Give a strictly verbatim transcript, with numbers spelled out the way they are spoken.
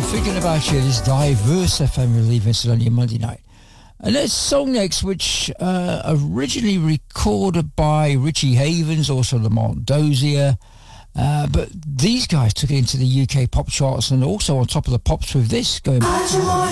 Thinking about you, this diverse F M relief on your Monday night. And there's song next, which uh, originally recorded by Richie Havens, also Lamont Dozier. Uh, but these guys took it into the U K pop charts and also on top of the pops with this going.